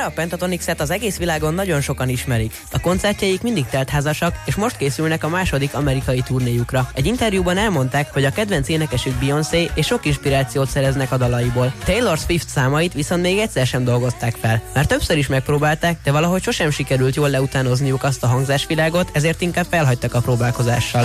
Barbara, a Pentatonixet az egész világon nagyon sokan ismerik. A koncertjeik mindig teltházasak, és most készülnek a második amerikai turnéjukra. Egy interjúban elmondták, hogy a kedvenc énekesük Beyoncé, és sok inspirációt szereznek a dalaiból. Taylor Swift számait viszont még egyszer sem dolgozták fel. Már többször is megpróbálták, de valahogy sosem sikerült jól leutánozniuk azt a hangzásvilágot, ezért inkább felhagytak a próbálkozással.